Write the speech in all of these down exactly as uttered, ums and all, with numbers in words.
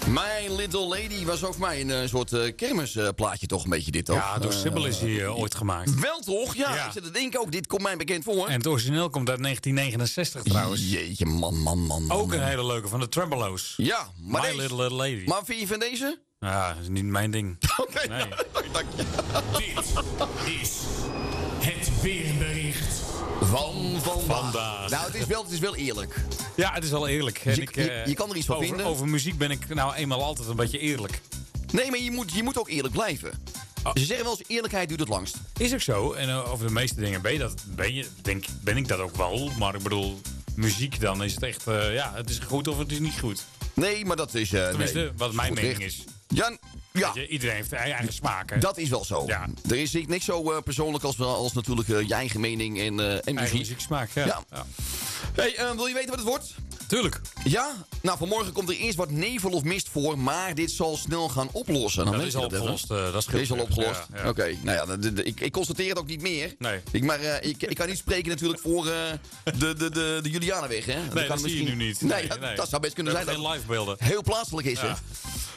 My Little Lady was ook voor mij een uh, soort uh, kermisplaatje uh, toch een beetje dit, toch? Ja, door Sibyl is die uh, ooit gemaakt. Wel toch? Ja, ja. ik zit te denken ook, dit komt mij bekend voor. En het origineel komt uit negentien negenenzestig trouwens. Jeetje, man, man, man, man. Ook een hele leuke, van de Tremolo's. Ja, maar My deze... Little, Little Lady. Maar vind je van deze? Ja, dat is niet mijn ding. Oké, okay, nee. nou, dank je. Dit is het weerbericht van vandaag. vandaag. Nou, het is wel, het is wel eerlijk. Ja, het is wel eerlijk. En je, ik, je, je kan er iets van over, vinden. Over muziek ben ik nou eenmaal altijd een beetje eerlijk. Nee, maar je moet, je moet ook eerlijk blijven. Oh. Ze zeggen wel eens, eerlijkheid duurt het langst. Is ook zo. En uh, over de meeste dingen ben je dat. Ben, je, denk, ben ik dat ook wel. Maar ik bedoel, muziek dan is het echt. Uh, ja, het is goed of het is niet goed. Nee, maar dat is... Uh, Tenminste, nee, wat mijn goed mening recht. is. Ja, ja. Je, iedereen heeft eigen, eigen smaak. Hè? Dat is wel zo. Ja. Er is niks zo uh, persoonlijk als, als natuurlijk uh, je eigen mening en, uh, en muziek. Eigen muzieksmaak, ja. ja. ja. Hey, uh, wil je weten wat het wordt? Tuurlijk. Ja? Nou, vanmorgen komt er eerst wat nevel of mist voor, maar dit zal snel gaan oplossen. Dan dat is al dat opgelost. Uh, dat is al opgelost. Ja, ja. Oké, okay. Nou ja, de, de, ik, ik constateer het ook niet meer. Nee. Ik, maar uh, ik, ik kan niet spreken natuurlijk voor uh, de, de, de, de Julianenweg, hè? Nee, dat, dat kan zie misschien... je nu niet. Nee, Nee, dat, nee. dat zou best kunnen We zijn. hebben geen livebeelden. Heel plaatselijk is, ja. hè?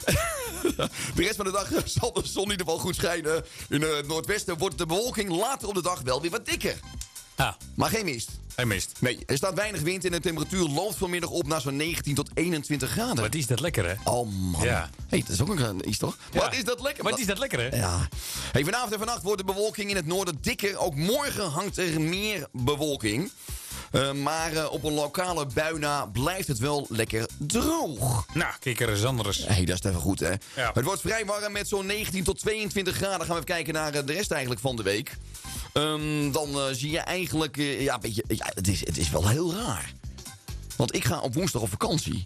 De rest van de dag zal de zon in ieder geval goed schijnen. In het noordwesten wordt de bewolking later op de dag wel weer wat dikker. Ja. Maar geen mist. Geen mist. Nee, er staat weinig wind en de temperatuur loopt vanmiddag op naar zo'n negentien tot eenentwintig graden. Wat is dat lekker, hè? Oh man. Ja. Hey, dat is ook een iets toch? Ja. Wat is dat lekker? Wat is dat lekker, hè? Ja. Hey, vanavond en vannacht wordt de bewolking in het noorden dikker. Ook morgen hangt er meer bewolking. Uh, maar uh, op een lokale bui na blijft het wel lekker droog. Nou, kijk er eens anders. Hé, hey, dat is even goed, hè? Ja. Het wordt vrij warm met zo'n negentien tot tweeëntwintig graden. Gaan we even kijken naar uh, de rest eigenlijk van de week. Um, dan uh, zie je eigenlijk... Uh, ja, beetje, ja het, is, het is wel heel raar. Want ik ga op woensdag op vakantie.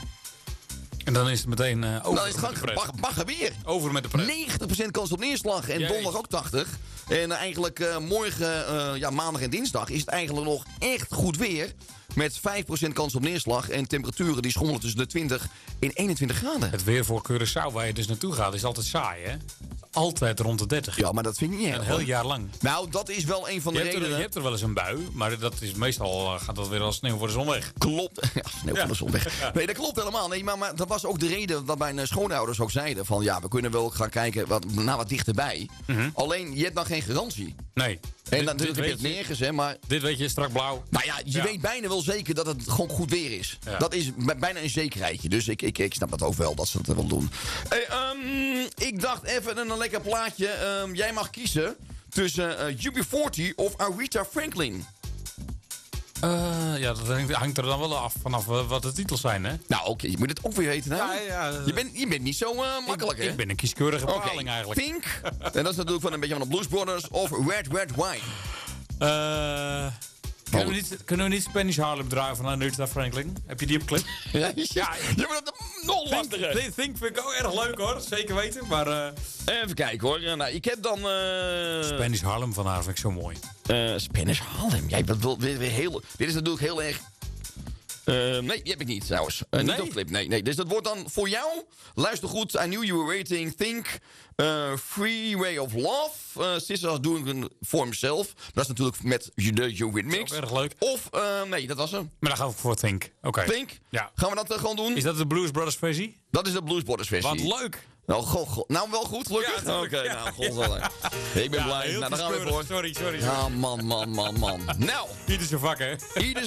En dan is het meteen uh, over dan is het met de pret. bag, bagger weer. Over met de pret. negentig procent kans op neerslag. En Jezus. donderdag ook tachtig. En uh, eigenlijk uh, morgen, uh, ja, maandag en dinsdag... is het eigenlijk nog echt goed weer. Met vijf procent kans op neerslag. En temperaturen die schommelen tussen de twintig en eenentwintig graden. Het weer voor Curaçao, waar je dus naartoe gaat, is altijd saai, hè? Altijd rond de dertig. Ja, maar dat vind ik niet erg. Een heel hoor. jaar lang. Nou, dat is wel een van de Je hebt, er, redenen... je hebt er wel eens een bui, maar dat is meestal uh, gaat dat weer als sneeuw voor de zon weg. Klopt. Ja, sneeuw Ja. van de zon weg. Ja. Nee, dat klopt helemaal. Nee, maar, maar dat was ook de reden dat mijn schoonouders ook zeiden... van ja, we kunnen wel gaan kijken wat, naar wat dichterbij. Mhm. Alleen, je hebt dan geen garantie. Nee. En Dit- natuurlijk heb dit je het weet je. nergens, hè, maar... Dit weet je, strak blauw. Nou ja, je Ja. weet bijna wel zeker dat het gewoon goed weer is. Ja. Dat is b- bijna een zekerheidje. Dus ik, ik, ik snap dat ook wel, dat ze dat wel doen. Hey, um, ik dacht even een, een lekker plaatje. Um, jij mag kiezen tussen uh, U B veertig of Aretha Franklin. Uh, ja, dat hangt, hangt er dan wel af vanaf uh, wat de titels zijn, hè? Nou, oké, je moet het ook weer weten, hè? Ja, ja, je, bent, je bent niet zo uh, makkelijk, ik, hè? ik ben een kieskeurige Oké, bepaling eigenlijk. Pink. En dat is natuurlijk van een beetje van de Blues Brothers of Red Red Wine. Uh, kunnen, we niet, kunnen we niet Spanish Harlem draaien van Aretha Franklin? Heb je die op clip? Ja, Ja, ja maar dat is nog Think, lastiger. think, think vind ik ook erg leuk, hoor. Zeker weten, maar... Uh, Even kijken, hoor. Nou, ik heb dan... Uh, Spanish Harlem van haar vind ik zo mooi. Uh, Spanish Harlem. Jij wilt wil, wil, wil heel... Dit is natuurlijk heel erg... Uh, nee, die heb ik niet trouwens. Uh, Nee? Niet op clip. Nee, nee. Dus dat wordt dan voor jou. Luister goed. I knew you were waiting. Think. Uh, Free Way of Love. Uh, Sisters doing it for himself. Dat is natuurlijk met de You With Mix. Ook erg leuk. Of, uh, nee, dat was hem. Maar dan gaan we voor Think. Oké. Think. Ja. Gaan we dat uh, gewoon doen? Is dat de Blues Brothers versie? Dat is de Blues Brothers versie. Wat leuk. Nou, go, go, nou wel goed, gelukkig. Ja, Oké, ja, nou, god wel. Ik ben Ja, blij. heel Nou, daar gaan we kieskeurig. voor. Sorry, sorry. sorry. Ja, man, man, man, man. Nou, Ieder zijn vak, hè? ieder